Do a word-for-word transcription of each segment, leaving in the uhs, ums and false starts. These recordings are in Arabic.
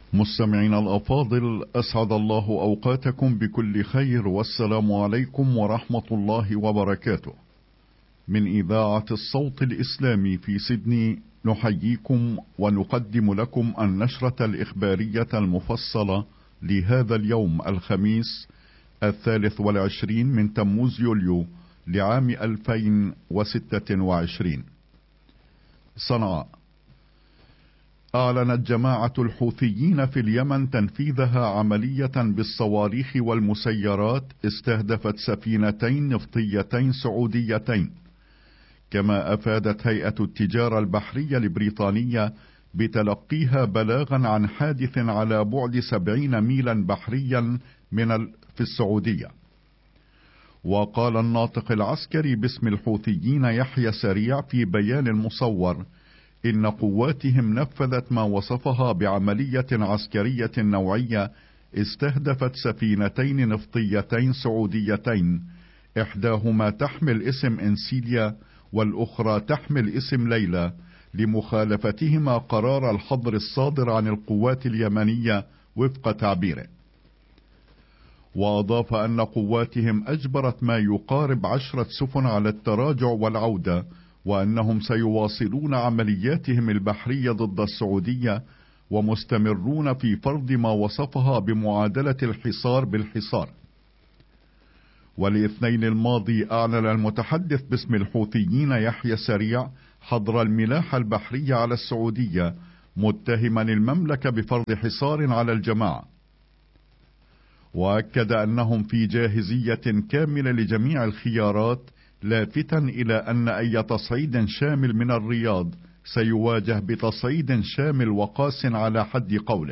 مستمعينا الأفاضل، أسعد الله أوقاتكم بكل خير، والسلام عليكم ورحمة الله وبركاته. من إذاعة الصوت الإسلامي في سيدني نحييكم ونقدم لكم النشرة الإخبارية المفصلة لهذا اليوم الخميس الثالث والعشرين من تموز يوليو لعام ألفين وستة وعشرين. صنعاء. أعلنت جماعة الحوثيين في اليمن تنفيذها عملية بالصواريخ والمسيرات استهدفت سفينتين نفطيتين سعوديتين. كما أفادت هيئة التجارة البحرية البريطانية بتلقيها بلاغا عن حادث على بعد سبعين ميلا بحريا من ال... في السعودية. وقال الناطق العسكري باسم الحوثيين يحيى سريع في بيان مصور إن قواتهم نفذت ما وصفها بعملية عسكرية نوعية استهدفت سفينتين نفطيتين سعوديتين، إحداهما تحمل اسم إنسيليا والأخرى تحمل اسم ليلى، لمخالفتهما قرار الحظر الصادر عن القوات اليمنية وفق تعبيره. وأضاف أن قواتهم أجبرت ما يقارب عشرة سفن على التراجع والعودة، وأنهم سيواصلون عملياتهم البحرية ضد السعودية ومستمرون في فرض ما وصفها بمعادلة الحصار بالحصار. والاثنين الماضي أعلن المتحدث باسم الحوثيين يحيى سريع حظر الملاحة البحرية على السعودية، متهما المملكة بفرض حصار على الجماعة. وأكد أنهم في جاهزية كاملة لجميع الخيارات، لافتا إلى أن أي تصعيد شامل من الرياض سيواجه بتصعيد شامل وقاس على حد قوله.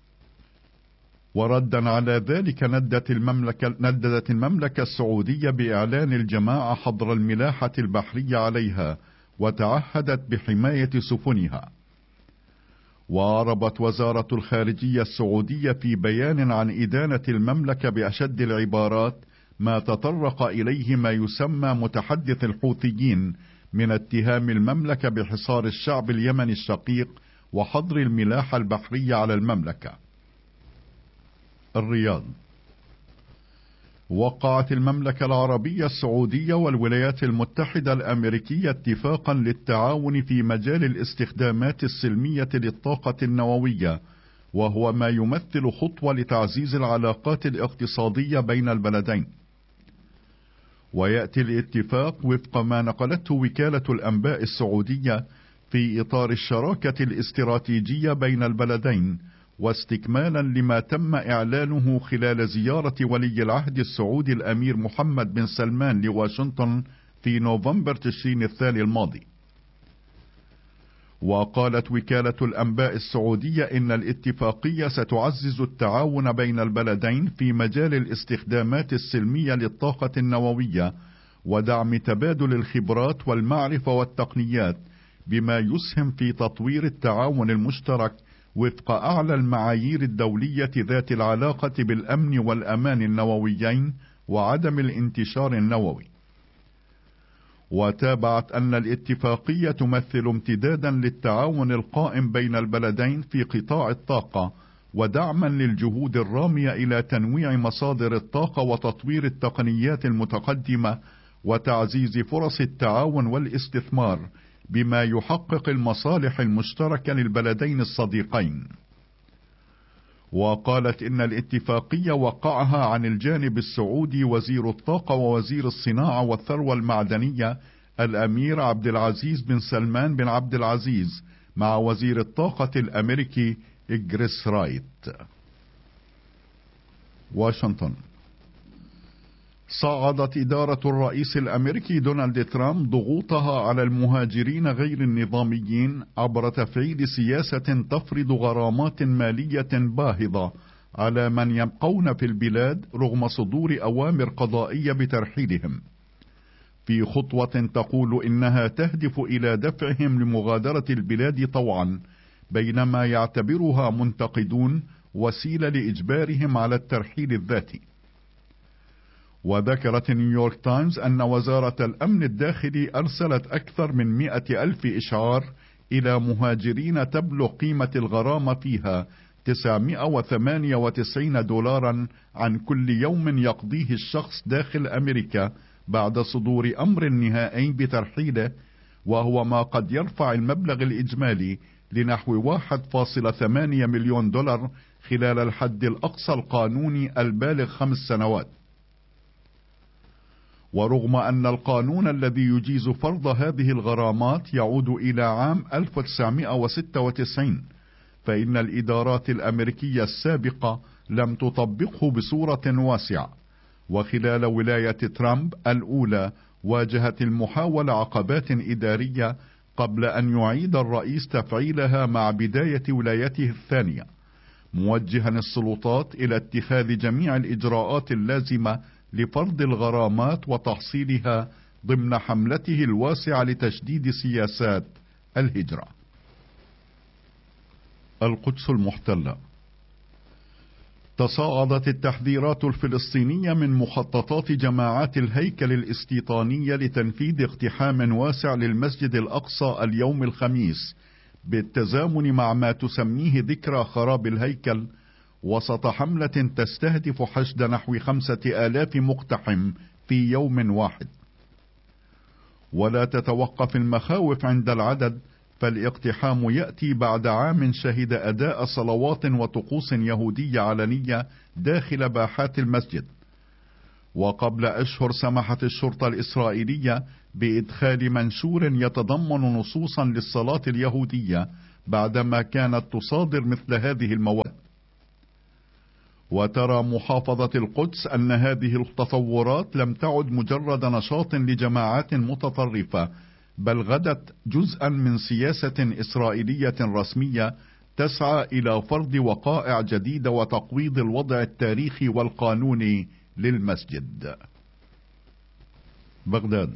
وردا على ذلك ندت المملكة, نددت المملكة السعودية بإعلان الجماعة حظر الملاحة البحرية عليها، وتعهدت بحماية سفنها. وأعربت وزارة الخارجية السعودية في بيان عن إدانة المملكة بأشد العبارات ما تطرق إليه ما يسمى متحدث الحوثيين من اتهام المملكة بحصار الشعب اليمني الشقيق وحظر الملاحة البحرية على المملكة. الرياض. وقعت المملكة العربية السعودية والولايات المتحدة الأمريكية اتفاقا للتعاون في مجال الاستخدامات السلمية للطاقة النووية، وهو ما يمثل خطوة لتعزيز العلاقات الاقتصادية بين البلدين. ويأتي الاتفاق وفق ما نقلته وكالة الأنباء السعودية في إطار الشراكة الاستراتيجية بين البلدين، واستكمالا لما تم إعلانه خلال زيارة ولي العهد السعودي الأمير محمد بن سلمان لواشنطن في نوفمبر تشرين الثاني الماضي. وقالت وكالة الأنباء السعودية إن الاتفاقية ستعزز التعاون بين البلدين في مجال الاستخدامات السلمية للطاقة النووية، ودعم تبادل الخبرات والمعرفة والتقنيات، بما يسهم في تطوير التعاون المشترك وفق أعلى المعايير الدولية ذات العلاقة بالأمن والأمان النوويين وعدم الانتشار النووي. وتابعت أن الاتفاقية تمثل امتدادا للتعاون القائم بين البلدين في قطاع الطاقة، ودعما للجهود الرامية إلى تنويع مصادر الطاقة وتطوير التقنيات المتقدمة وتعزيز فرص التعاون والاستثمار، بما يحقق المصالح المشتركة للبلدين الصديقين. وقالت إن الاتفاقية وقعها عن الجانب السعودي وزير الطاقة ووزير الصناعة والثروة المعدنية الأمير عبد العزيز بن سلمان بن عبد العزيز مع وزير الطاقة الأمريكي إجريس رايت. واشنطن. صعدت إدارة الرئيس الأمريكي دونالد ترامب ضغوطها على المهاجرين غير النظاميين عبر تفعيل سياسة تفرض غرامات مالية باهظة على من يبقون في البلاد رغم صدور أوامر قضائية بترحيلهم، في خطوة تقول إنها تهدف إلى دفعهم لمغادرة البلاد طوعا، بينما يعتبرها منتقدون وسيلة لإجبارهم على الترحيل الذاتي. وذكرت نيويورك تايمز أن وزارة الأمن الداخلي أرسلت أكثر من مئة ألف إشعار إلى مهاجرين تبلغ قيمة الغرامة فيها تسعمائة وثمانية وتسعين دولارا عن كل يوم يقضيه الشخص داخل أمريكا بعد صدور أمر نهائي بترحيله، وهو ما قد يرفع المبلغ الإجمالي لنحو واحد فاصلة ثمانية مليون دولار خلال الحد الأقصى القانوني البالغ خمس سنوات. ورغم أن القانون الذي يجيز فرض هذه الغرامات يعود إلى عام ألف وتسعمائة وستة وتسعين، فإن الإدارات الأمريكية السابقة لم تطبقه بصورة واسعة، وخلال ولاية ترامب الأولى واجهت المحاولة عقبات إدارية قبل أن يعيد الرئيس تفعيلها مع بداية ولايته الثانية، موجها السلطات إلى اتخاذ جميع الإجراءات اللازمة لفرض الغرامات وتحصيلها ضمن حملته الواسعة لتشديد سياسات الهجرة. القدس المحتلة. تصاعدت التحذيرات الفلسطينية من مخططات جماعات الهيكل الاستيطانية لتنفيذ اقتحام واسع للمسجد الأقصى اليوم الخميس، بالتزامن مع ما تسميه ذكرى خراب الهيكل، وسط حملة تستهدف حشد نحو خمسة آلاف مقتحم في يوم واحد. ولا تتوقف المخاوف عند العدد، فالاقتحام يأتي بعد عام شهد أداء صلوات وطقوس يهودية علنية داخل باحات المسجد. وقبل أشهر سمحت الشرطة الإسرائيلية بإدخال منشور يتضمن نصوصا للصلاة اليهودية بعدما كانت تصادر مثل هذه المواد. وترى محافظة القدس أن هذه التطورات لم تعد مجرد نشاط لجماعات متطرفة، بل غدت جزءا من سياسة إسرائيلية رسمية تسعى إلى فرض وقائع جديدة وتقويض الوضع التاريخي والقانوني للمسجد. بغداد.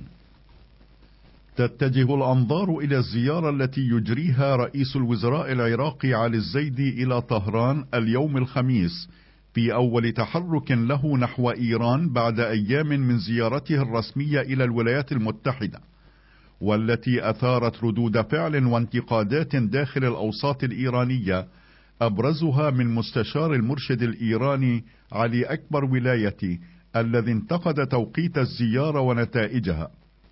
تتجه الأنظار إلى الزيارة التي يجريها رئيس الوزراء العراقي علي الزيدي إلى طهران اليوم الخميس، في أول تحرك له نحو إيران بعد أيام من زيارته الرسمية إلى الولايات المتحدة، والتي أثارت ردود فعل وانتقادات داخل الأوساط الإيرانية، أبرزها من مستشار المرشد الإيراني علي أكبر ولايتي، الذي انتقد توقيت الزيارة ونتائجها.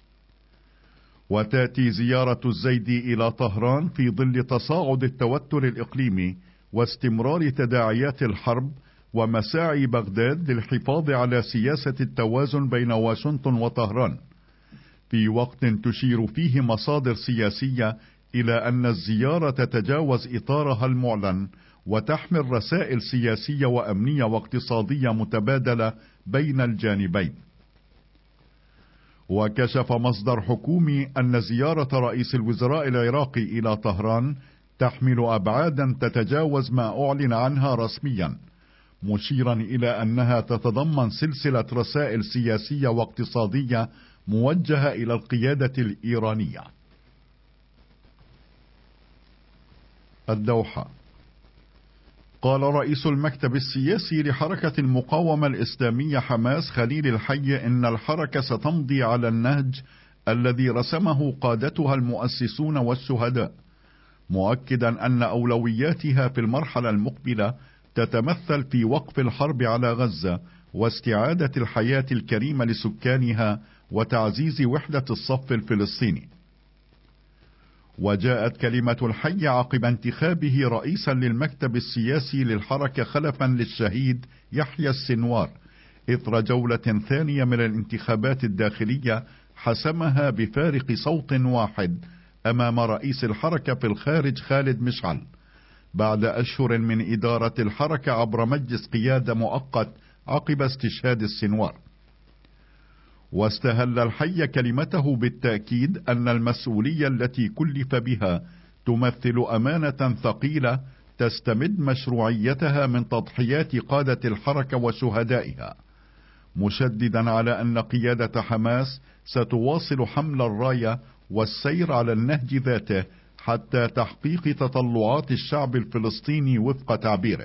وتأتي زيارة الزيدي إلى طهران في ظل تصاعد التوتر الإقليمي واستمرار تداعيات الحرب، ومساعي بغداد للحفاظ على سياسة التوازن بين واشنطن وطهران، في وقت تشير فيه مصادر سياسية إلى أن الزيارة تتجاوز إطارها المعلن وتحمل رسائل سياسية وأمنية واقتصادية متبادلة بين الجانبين. وكشف مصدر حكومي أن زيارة رئيس الوزراء العراقي إلى طهران تحمل أبعادا تتجاوز ما أعلن عنها رسميا، مشيرا إلى أنها تتضمن سلسلة رسائل سياسية واقتصادية موجهة إلى القيادة الإيرانية. الدوحة. قال رئيس المكتب السياسي لحركة المقاومة الإسلامية حماس خليل الحي إن الحركة ستمضي على النهج الذي رسمه قادتها المؤسسون والشهداء، مؤكدا أن أولوياتها في المرحلة المقبلة تتمثل في وقف الحرب على غزة واستعادة الحياة الكريمة لسكانها وتعزيز وحدة الصف الفلسطيني. وجاءت كلمة الحي عقب انتخابه رئيسا للمكتب السياسي للحركة خلفا للشهيد يحيى السنوار، إثر جولة ثانية من الانتخابات الداخلية حسمها بفارق صوت واحد أمام رئيس الحركة في الخارج خالد مشعل، بعد أشهر من إدارة الحركة عبر مجلس قيادة مؤقت عقب استشهاد السنوار. واستهل الحي كلمته بالتأكيد أن المسؤولية التي كلف بها تمثل أمانة ثقيلة تستمد مشروعيتها من تضحيات قادة الحركة وشهدائها، مشددا على أن قيادة حماس ستواصل حمل الراية والسير على النهج ذاته حتى تحقيق تطلعات الشعب الفلسطيني وفق تعبيره.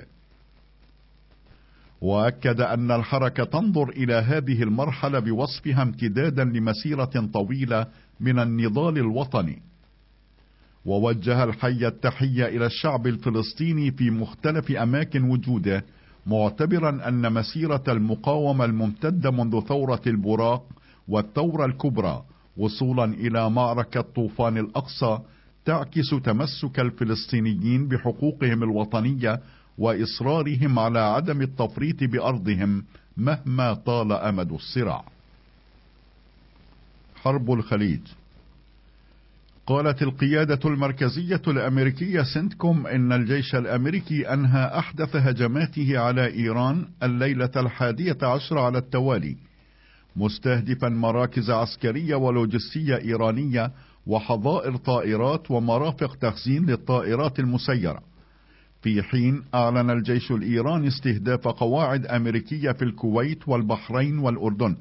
وأكد أن الحركة تنظر إلى هذه المرحلة بوصفها امتدادا لمسيرة طويلة من النضال الوطني، ووجه الحي التحية إلى الشعب الفلسطيني في مختلف أماكن وجوده، معتبرا أن مسيرة المقاومة الممتدة منذ ثورة البراق والثورة الكبرى وصولا إلى معركة طوفان الأقصى تعكس تمسك الفلسطينيين بحقوقهم الوطنية وإصرارهم على عدم التفريط بأرضهم مهما طال أمد الصراع. حرب الخليج. قالت القيادة المركزية الأمريكية سنتكوم إن الجيش الأمريكي أنهى أحدث هجماته على إيران الليلة الحادية عشر على التوالي، مستهدفا مراكز عسكرية ولوجستية إيرانية وحظائر طائرات ومرافق تخزين للطائرات المسيرة، في حين أعلن الجيش الإيراني استهداف قواعد أمريكية في الكويت والبحرين والأردن.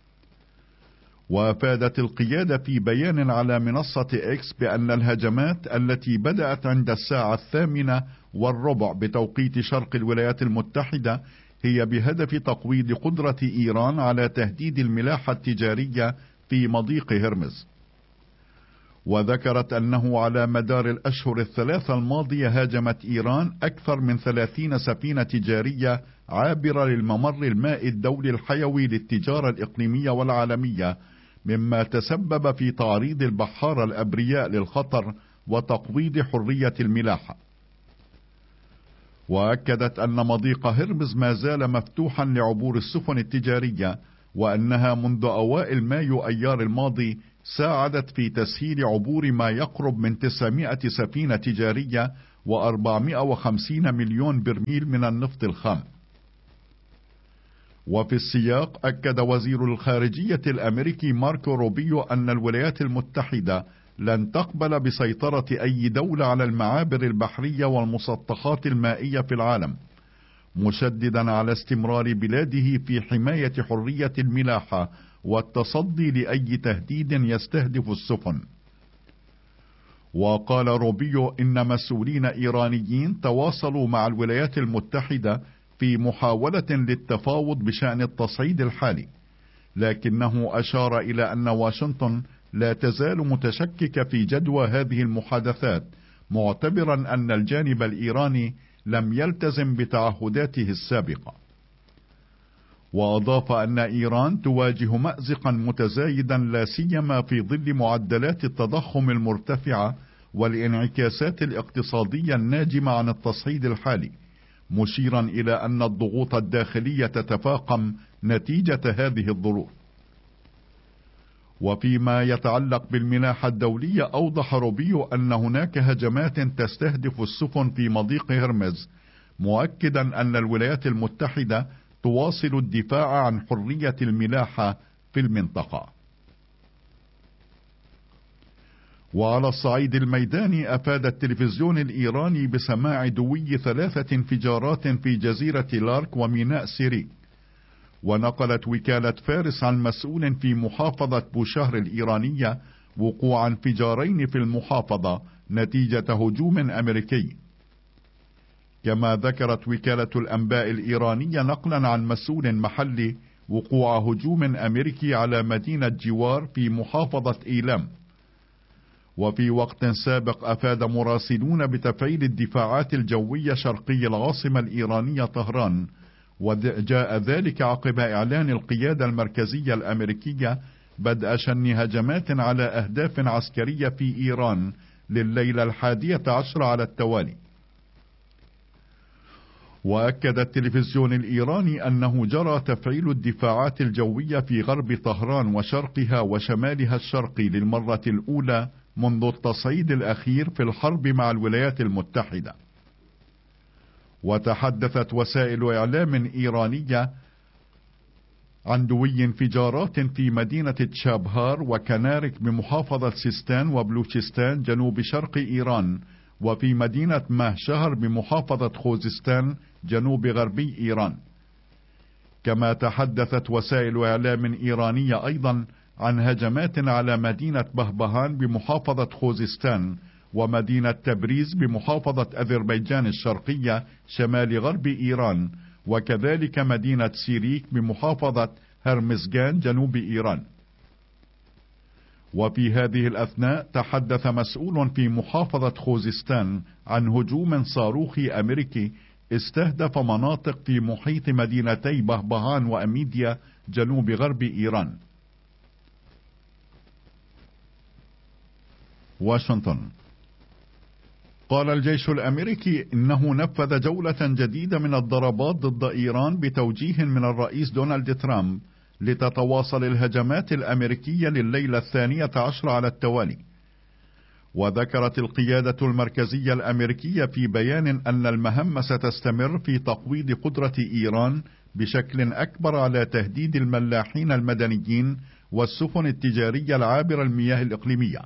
وافادت القيادة في بيان على منصة إكس بأن الهجمات التي بدأت عند الساعة الثامنة والربع بتوقيت شرق الولايات المتحدة هي بهدف تقويض قدرة إيران على تهديد الملاحة التجارية في مضيق هرمز. وذكرت أنه على مدار الأشهر الثلاثة الماضية هاجمت إيران أكثر من ثلاثين سفينة تجارية عابرة للممر المائي الدولي الحيوي للتجارة الإقليمية والعالمية، مما تسبب في تعريض البحارة الأبرياء للخطر وتقويض حرية الملاحة. وأكدت أن مضيق هرمز ما زال مفتوحا لعبور السفن التجارية، وأنها منذ أوائل مايو أيار الماضي ساعدت في تسهيل عبور ما يقرب من تسعمائة سفينة تجارية وأربعمائة وخمسين مليون برميل من النفط الخام. وفي السياق أكد وزير الخارجية الأمريكي ماركو روبيو أن الولايات المتحدة لن تقبل بسيطرة أي دولة على المعابر البحرية والمسطحات المائية في العالم، مشددا على استمرار بلاده في حماية حرية الملاحة والتصدي لأي تهديد يستهدف السفن. وقال روبيو إن مسؤولين إيرانيين تواصلوا مع الولايات المتحدة في محاولة للتفاوض بشأن التصعيد الحالي، لكنه أشار إلى أن واشنطن لا تزال متشككة في جدوى هذه المحادثات، معتبرا أن الجانب الإيراني لم يلتزم بتعهداته السابقة. وأضاف أن إيران تواجه مأزقا متزايدا لا سيما في ظل معدلات التضخم المرتفعة والانعكاسات الاقتصادية الناجمة عن التصعيد الحالي، مشيرا إلى أن الضغوط الداخلية تتفاقم نتيجة هذه الظروف. وفيما يتعلق بالملاحة الدولية، أوضح روبيو أن هناك هجمات تستهدف السفن في مضيق هرمز، مؤكدا أن الولايات المتحدة تواصل الدفاع عن حرية الملاحة في المنطقة. وعلى الصعيد الميداني، أفاد التلفزيون الإيراني بسماع دوي ثلاثة انفجارات في جزيرة لارك وميناء سيري. ونقلت وكالة فارس عن مسؤول في محافظة بوشهر الإيرانية وقوع انفجارين في المحافظة نتيجة هجوم أمريكي. كما ذكرت وكالة الأنباء الإيرانية نقلا عن مسؤول محلي وقوع هجوم أمريكي على مدينة جوار في محافظة إيلام. وفي وقت سابق أفاد مراسلون بتفعيل الدفاعات الجوية شرقي العاصمة الإيرانية طهران، وجاء ذلك عقب إعلان القيادة المركزية الأمريكية بدء شن هجمات على أهداف عسكرية في إيران لليلة الحادية عشر على التوالي. وأكد التلفزيون الإيراني أنه جرى تفعيل الدفاعات الجوية في غرب طهران وشرقها وشمالها الشرقي للمرة الأولى منذ التصعيد الأخير في الحرب مع الولايات المتحدة. وتحدثت وسائل إعلام إيرانية عن دوي انفجارات في مدينة تشابهار وكنارك بمحافظة سيستان وبلوشستان جنوب شرق إيران، وفي مدينة مهشهر بمحافظة خوزستان جنوب غربي إيران. كما تحدثت وسائل إعلام إيرانية أيضا عن هجمات على مدينة بهبهان بمحافظة خوزستان ومدينة تبريز بمحافظة أذربيجان الشرقية شمال غرب إيران، وكذلك مدينة سيريك بمحافظة هرمزغان جنوب إيران. وفي هذه الأثناء تحدث مسؤول في محافظة خوزستان عن هجوم صاروخي أمريكي استهدف مناطق في محيط مدينتي بهبهان وأميديا جنوب غرب إيران. واشنطن. قال الجيش الأمريكي إنه نفذ جولة جديدة من الضربات ضد إيران بتوجيه من الرئيس دونالد ترامب لتتواصل الهجمات الأمريكية لليلة الثانية عشر على التوالي. وذكرت القيادة المركزية الأمريكية في بيان أن المهمة ستستمر في تقويض قدرة إيران بشكل أكبر على تهديد الملاحين المدنيين والسفن التجارية العابرة المياه الإقليمية.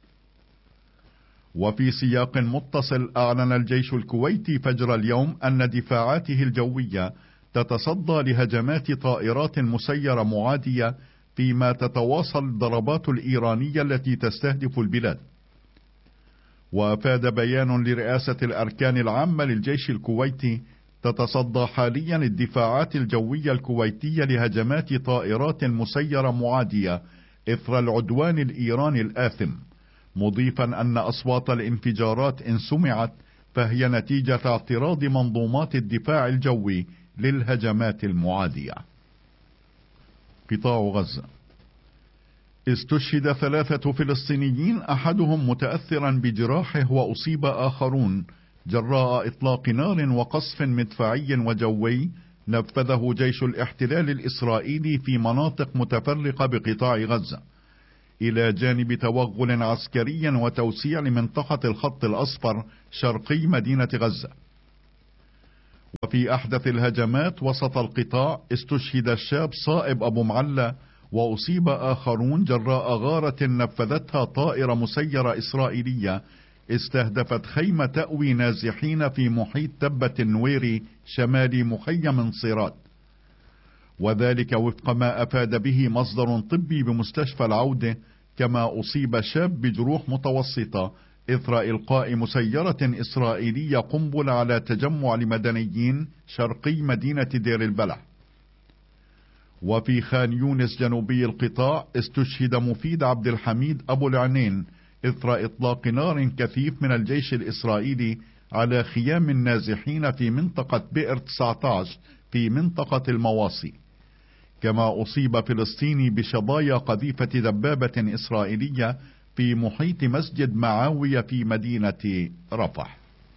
وفي سياق متصل، أعلن الجيش الكويتي فجر اليوم أن دفاعاته الجوية تتصدى لهجمات طائرات مسيرة معادية فيما تتواصل الضربات الإيرانية التي تستهدف البلاد. وأفاد بيان لرئاسة الأركان العامة للجيش الكويتي: تتصدى حاليا الدفاعات الجوية الكويتية لهجمات طائرات مسيرة معادية إثر العدوان الإيراني الآثم، مضيفا أن أصوات الانفجارات إن سمعت فهي نتيجة اعتراض منظومات الدفاع الجوي للهجمات المعادية. قطاع غزة. استشهد ثلاثة فلسطينيين أحدهم متأثرا بجراحه وأصيب آخرون جراء إطلاق نار وقصف مدفعي وجوي نفذه جيش الاحتلال الإسرائيلي في مناطق متفرقة بقطاع غزة، إلى جانب توغل عسكري وتوسيع لمنطقة الخط الأصفر شرقي مدينة غزة. وفي أحدث الهجمات وسط القطاع استشهد الشاب صائب أبو معلى وأصيب آخرون جراء غارة نفذتها طائرة مسيرة إسرائيلية استهدفت خيمة تأوي نازحين في محيط تبة النويري شمال مخيم صيرات، وذلك وفق ما أفاد به مصدر طبي بمستشفى العودة. كما أصيب شاب بجروح متوسطة إثر إلقاء مسيرة إسرائيلية قنبلة على تجمع لمدنيين شرقي مدينة دير البلح. وفي خان يونس جنوبي القطاع استشهد مفيد عبد الحميد أبو العنين إثر إطلاق نار كثيف من الجيش الإسرائيلي على خيام النازحين في منطقة بئر تسعة عشر في منطقة المواصي. كما أصيب فلسطيني بشظايا قذيفة دبابة إسرائيلية في محيط مسجد معاوية في مدينة رفح.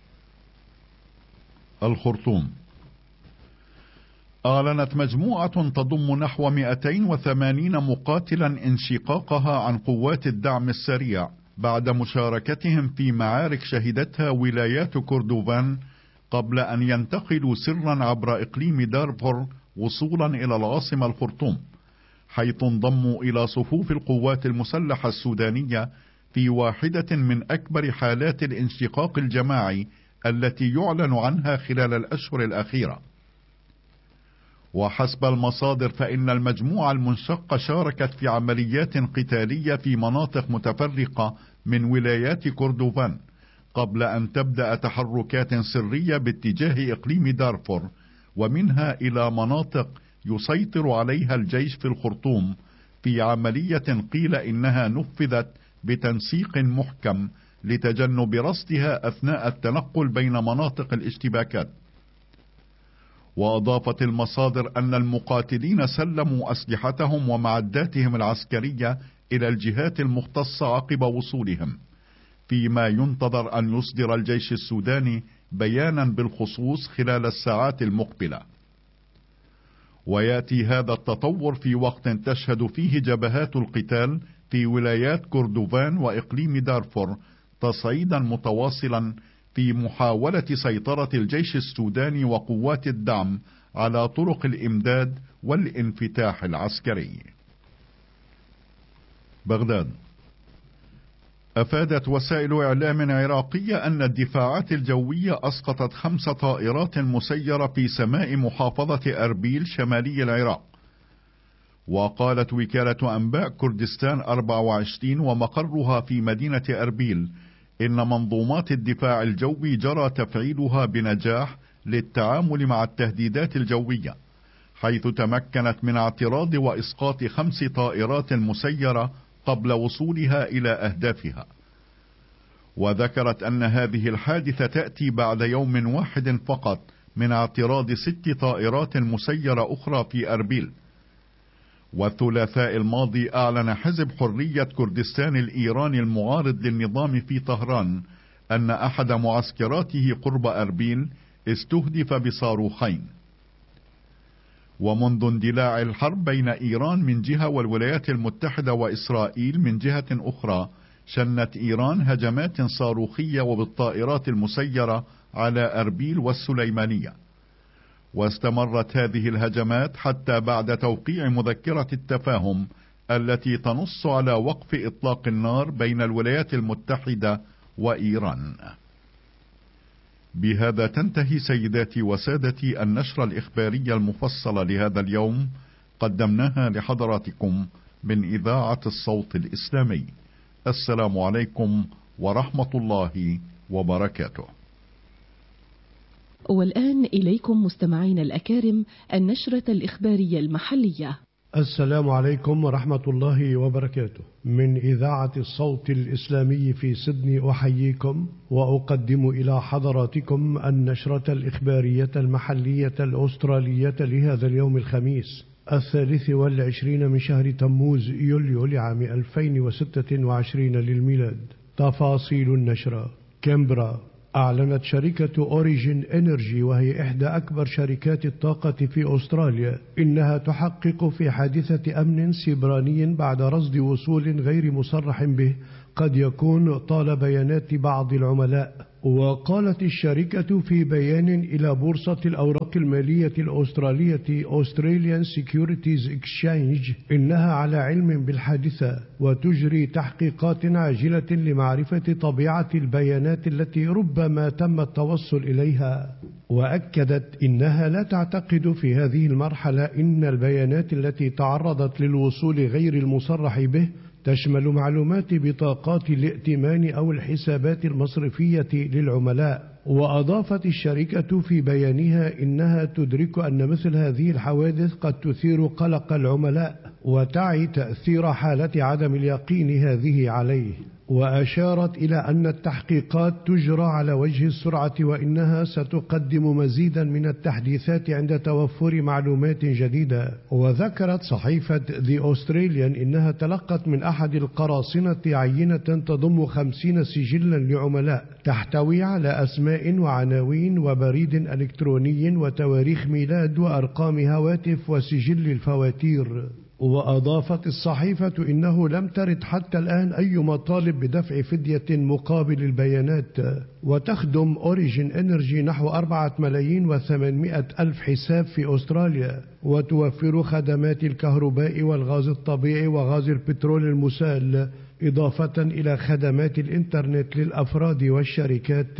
الخرطوم. أعلنت مجموعة تضم نحو مئتين وثمانين مقاتلا انشقاقها عن قوات الدعم السريع بعد مشاركتهم في معارك شهدتها ولايات كردوفان قبل أن ينتقلوا سرا عبر إقليم دارفور وصولا إلى العاصمة الخرطوم، حيث انضموا إلى صفوف القوات المسلحة السودانية في واحدة من أكبر حالات الانشقاق الجماعي التي يعلن عنها خلال الأشهر الأخيرة. وحسب المصادر فإن المجموعة المنشقة شاركت في عمليات قتالية في مناطق متفرقة من ولايات كردوفان قبل أن تبدأ تحركات سرية باتجاه إقليم دارفور، ومنها إلى مناطق يسيطر عليها الجيش في الخرطوم في عملية قيل إنها نفذت بتنسيق محكم لتجنب رصدها أثناء التنقل بين مناطق الاشتباكات. وأضافت المصادر أن المقاتلين سلموا أسلحتهم ومعداتهم العسكرية إلى الجهات المختصة عقب وصولهم، فيما ينتظر أن يصدر الجيش السوداني بيانا بالخصوص خلال الساعات المقبلة. ويأتي هذا التطور في وقت تشهد فيه جبهات القتال في ولايات كردوفان وإقليم دارفور تصعيدا متواصلا في محاولة سيطرة الجيش السوداني وقوات الدعم على طرق الإمداد والانفتاح العسكري. بغداد. أفادت وسائل إعلام عراقية أن الدفاعات الجوية أسقطت خمس طائرات مسيرة في سماء محافظة أربيل شمالي العراق. وقالت وكالة أنباء كردستان أربعة وعشرين ومقرها في مدينة أربيل إن منظومات الدفاع الجوي جرى تفعيلها بنجاح للتعامل مع التهديدات الجوية، حيث تمكنت من اعتراض وإسقاط خمس طائرات مسيرة قبل وصولها إلى أهدافها. وذكرت أن هذه الحادثة تأتي بعد يوم واحد فقط من اعتراض ست طائرات مسيرة أخرى في أربيل. والثلاثاء الماضي أعلن حزب حرية كردستان الإيراني المعارض للنظام في طهران أن أحد معسكراته قرب أربيل استهدف بصاروخين. ومنذ اندلاع الحرب بين إيران من جهة والولايات المتحدة وإسرائيل من جهة أخرى، شنت إيران هجمات صاروخية وبالطائرات المسيرة على أربيل والسليمانية. واستمرت هذه الهجمات حتى بعد توقيع مذكرة التفاهم التي تنص على وقف إطلاق النار بين الولايات المتحدة وإيران. بهذا تنتهي سيداتي وسادتي النشرة الإخبارية المفصلة لهذا اليوم، قدمناها لحضراتكم من إذاعة الصوت الإسلامي. السلام عليكم ورحمة الله وبركاته. والآن إليكم مستمعين الأكارم النشرة الإخبارية المحلية. السلام عليكم ورحمة الله وبركاته. من إذاعة الصوت الإسلامي في سيدني أحييكم وأقدم إلى حضراتكم النشرة الإخبارية المحلية الأسترالية لهذا اليوم الخميس الثالث والعشرين من شهر تموز يوليو لعام ألفين وستة وعشرين للميلاد. تفاصيل النشرة. كامبرا. أعلنت شركة أوريجين إنرجي وهي إحدى أكبر شركات الطاقة في أستراليا إنها تحقق في حادثة أمن سيبراني بعد رصد وصول غير مصرح به قد يكون طال بيانات بعض العملاء. وقالت الشركة في بيان إلى بورصة الأوراق المالية الأسترالية Australian Securities Exchange إنها على علم بالحادثة وتجري تحقيقات عاجلة لمعرفة طبيعة البيانات التي ربما تم التوصل إليها. وأكدت إنها لا تعتقد في هذه المرحلة إن البيانات التي تعرضت للوصول غير المصرح به تشمل معلومات بطاقات الائتمان أو الحسابات المصرفية للعملاء. وأضافت الشركة في بيانها إنها تدرك أن مثل هذه الحوادث قد تثير قلق العملاء وتعي تأثير حالة عدم اليقين هذه عليه. وأشارت إلى أن التحقيقات تجرى على وجه السرعة وإنها ستقدم مزيدا من التحديثات عند توفر معلومات جديدة. وذكرت صحيفة The Australian إنها تلقت من أحد القراصنة عينة تضم خمسين سجلا لعملاء تحتوي على أسماء وعناوين وبريد إلكتروني وتواريخ ميلاد وأرقام هواتف وسجل الفواتير. وأضافت الصحيفة إنه لم ترد حتى الآن أي مطالب بدفع فدية مقابل البيانات. وتخدم أوريجين إنرجي نحو أربعة ملايين وثمانمائة ألف حساب في أستراليا وتوفر خدمات الكهرباء والغاز الطبيعي وغاز البترول المسال إضافة إلى خدمات الإنترنت للأفراد والشركات.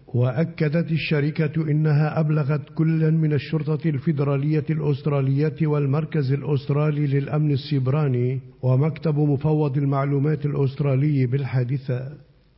وأكدت الشركة إنها أبلغت كلا من الشرطة الفيدرالية الأسترالية والمركز الأسترالي للأمن السيبراني ومكتب مفوض المعلومات الأسترالي بالحادثة.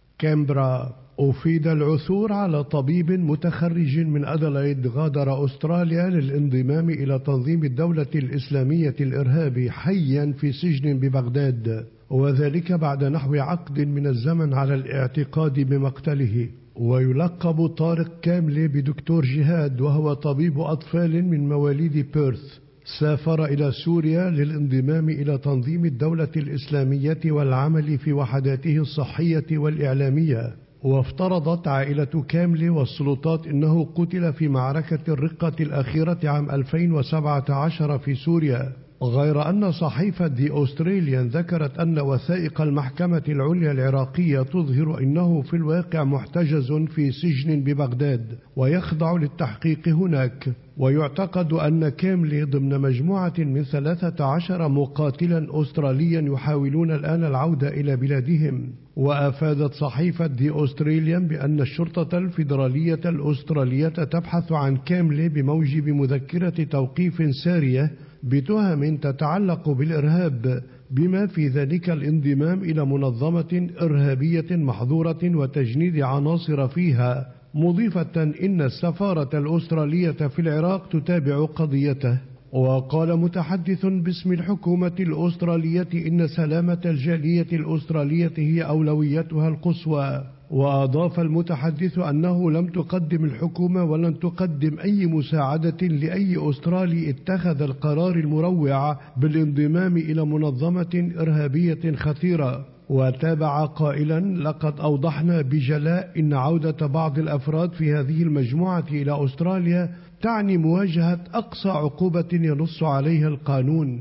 كامبرا. أفيد العثور على طبيب متخرج من أدلايد غادر أستراليا للانضمام إلى تنظيم الدولة الإسلامية الإرهابي حيا في سجن ببغداد، وذلك بعد نحو عقد من الزمن على الاعتقاد بمقتله. ويلقب طارق كاملي بدكتور جهاد وهو طبيب أطفال من مواليد بيرث. سافر إلى سوريا للانضمام إلى تنظيم الدولة الإسلامية والعمل في وحداته الصحية والإعلامية. وافترضت عائلة كاملي والسلطات أنه قتل في معركة الرقة الأخيرة عام ألفين وسبعة عشر في سوريا، غير أن صحيفة The Australian ذكرت أن وثائق المحكمة العليا العراقية تظهر أنه في الواقع محتجز في سجن ببغداد ويخضع للتحقيق هناك. ويعتقد أن كاملي ضمن مجموعة من ثلاثة عشر مقاتلا أستراليا يحاولون الآن العودة إلى بلادهم. وأفادت صحيفة The Australian بأن الشرطة الفيدرالية الأسترالية تبحث عن كاملي بموجب مذكرة توقيف سارية بتهم تتعلق بالإرهاب، بما في ذلك الانضمام إلى منظمة إرهابية محظورة وتجنيد عناصر فيها، مضيفة إن السفارة الأسترالية في العراق تتابع قضيته. وقال متحدث باسم الحكومة الأسترالية إن سلامة الجالية الأسترالية هي أولويتها القصوى. وأضاف المتحدث أنه لم تقدم الحكومة ولن تقدم أي مساعدة لأي أسترالي اتخذ القرار المروع بالانضمام إلى منظمة إرهابية خطيرة. وتابع قائلا: لقد أوضحنا بجلاء إن عودة بعض الأفراد في هذه المجموعة إلى أستراليا تعني مواجهة أقصى عقوبة ينص عليها القانون.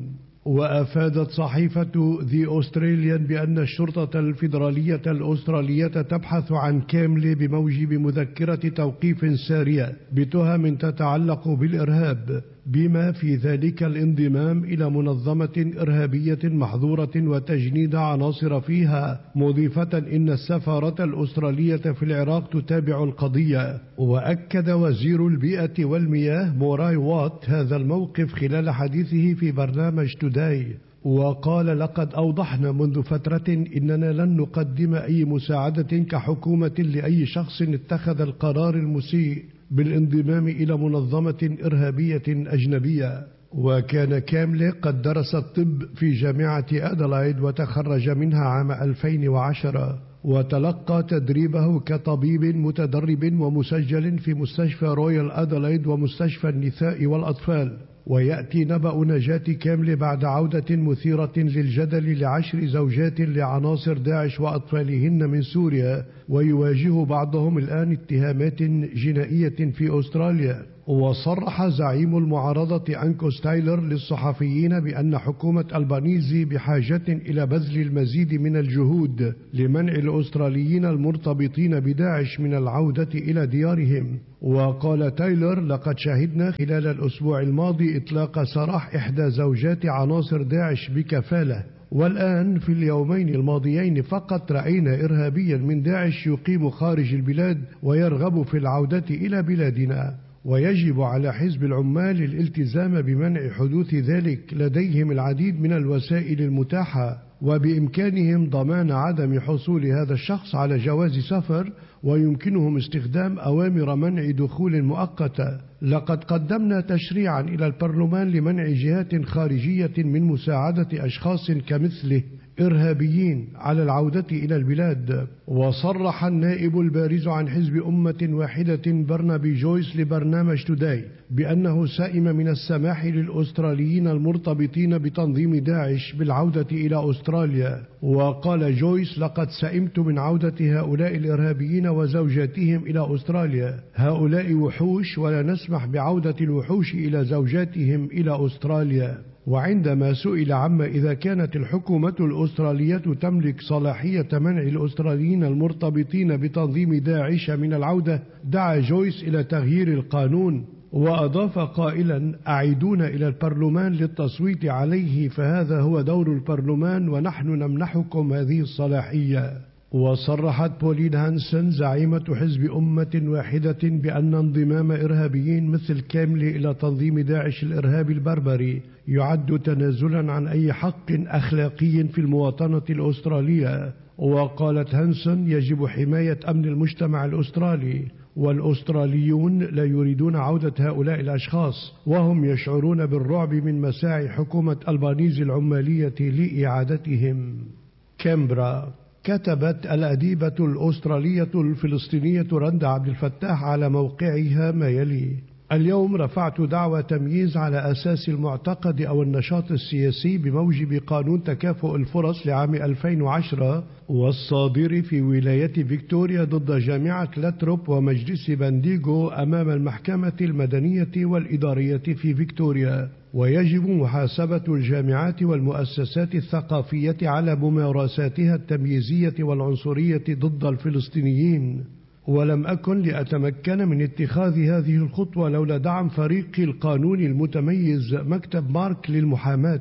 وأفادت صحيفة The Australian بأن الشرطة الفيدرالية الأسترالية تبحث عن كاملي بموجب مذكرة توقيف سارية بتهم تتعلق بالإرهاب، بما في ذلك الانضمام إلى منظمة إرهابية محظورة وتجنيد عناصر فيها، مضيفة إن السفارة الأسترالية في العراق تتابع القضية. وأكد وزير البيئة والمياه موراي وات هذا الموقف خلال حديثه في برنامج توداي، وقال: لقد أوضحنا منذ فترة إننا لن نقدم أي مساعدة كحكومة لأي شخص اتخذ القرار المسيء بالانضمام إلى منظمة إرهابية أجنبية. وكان كاملي قد درس الطب في جامعة أدلايد وتخرج منها عام ألفين وعشرة، وتلقى تدريبه كطبيب متدرب ومسجل في مستشفى رويال أدلايد ومستشفى النساء والأطفال. ويأتي نبأ نجاة كاملي بعد عودة مثيرة للجدل لعشر زوجات لعناصر داعش وأطفالهن من سوريا، ويواجه بعضهم الآن اتهامات جنائية في أستراليا. وصرح زعيم المعارضة أنكوس تايلر للصحفيين بأن حكومة ألبانيزي بحاجة إلى بذل المزيد من الجهود لمنع الأستراليين المرتبطين بداعش من العودة إلى ديارهم. وقال تايلر: لقد شهدنا خلال الأسبوع الماضي إطلاق سراح إحدى زوجات عناصر داعش بكفالة، والآن في اليومين الماضيين فقط رأينا إرهابيا من داعش يقيم خارج البلاد ويرغب في العودة إلى بلادنا، ويجب على حزب العمال الالتزام بمنع حدوث ذلك. لديهم العديد من الوسائل المتاحة، وبإمكانهم ضمان عدم حصول هذا الشخص على جواز سفر، ويمكنهم استخدام أوامر منع دخول مؤقتة. لقد قدمنا تشريعا إلى البرلمان لمنع جهات خارجية من مساعدة أشخاص كمثله إرهابيين على العودة إلى البلاد. وصرح النائب البارز عن حزب أمة واحدة برنابي جويس لبرنامج توداي بأنه سائم من السماح للأستراليين المرتبطين بتنظيم داعش بالعودة إلى أستراليا. وقال جويس: لقد سئمت من عودة هؤلاء الإرهابيين وزوجاتهم إلى أستراليا، هؤلاء وحوش ولا نسمح بعودة الوحوش إلى زوجاتهم إلى أستراليا. وعندما سئل عما إذا كانت الحكومة الأسترالية تملك صلاحية منع الأستراليين المرتبطين بتنظيم داعش من العودة، دعا جويس إلى تغيير القانون، وأضاف قائلا: أعيدونا إلى البرلمان للتصويت عليه، فهذا هو دور البرلمان ونحن نمنحكم هذه الصلاحية. وصرحت بولين هانسون زعيمة حزب أمة واحدة بأن انضمام إرهابيين مثل كاملي إلى تنظيم داعش الإرهابي البربري يعد تنازلا عن أي حق أخلاقي في المواطنة الأسترالية. وقالت هانسون: يجب حماية أمن المجتمع الأسترالي، والأستراليون لا يريدون عودة هؤلاء الأشخاص، وهم يشعرون بالرعب من مساعي حكومة ألبانيزي العمالية لإعادتهم. كامبرا. كتبت الأديبة الأسترالية الفلسطينية رندا عبد الفتاح على موقعها ما يلي: اليوم رفعت دعوى تمييز على أساس المعتقد أو النشاط السياسي بموجب قانون تكافؤ الفرص لعام ألفين وعشرة والصادر في ولاية فيكتوريا ضد جامعة لاتروب ومجلس بانديغو أمام المحكمة المدنية والإدارية في فيكتوريا. ويجب محاسبة الجامعات والمؤسسات الثقافية على ممارساتها التمييزية والعنصرية ضد الفلسطينيين. ولم أكن لأتمكن من اتخاذ هذه الخطوة لولا دعم فريق القانون المتميز مكتب مارك للمحاماة،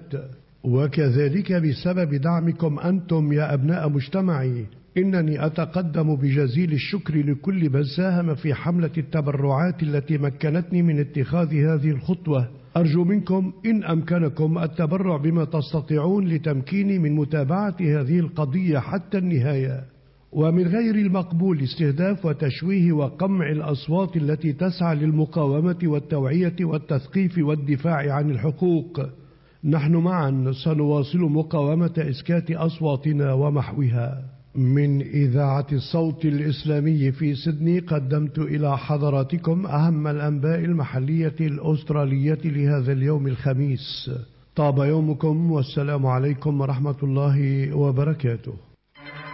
وكذلك بسبب دعمكم أنتم يا أبناء مجتمعي. إنني أتقدم بجزيل الشكر لكل من ساهم في حملة التبرعات التي مكنتني من اتخاذ هذه الخطوة. أرجو منكم إن أمكنكم التبرع بما تستطيعون لتمكيني من متابعة هذه القضية حتى النهاية. ومن غير المقبول استهداف وتشويه وقمع الأصوات التي تسعى للمقاومة والتوعية والتثقيف والدفاع عن الحقوق. نحن معا سنواصل مقاومة إسكات أصواتنا ومحوها. من إذاعة الصوت الإسلامي في سيدني قدمت إلى حضراتكم أهم الأنباء المحلية الأسترالية لهذا اليوم الخميس. طاب يومكم والسلام عليكم ورحمة الله وبركاته.